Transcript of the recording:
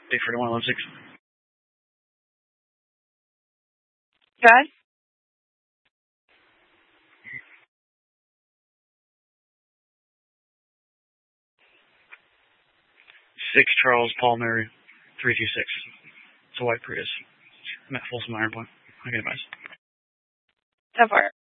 841-16. Okay. 6 Charles Paul Mary 326. It's a white Prius. I'm at Folsom Iron Point. I can advise. So far.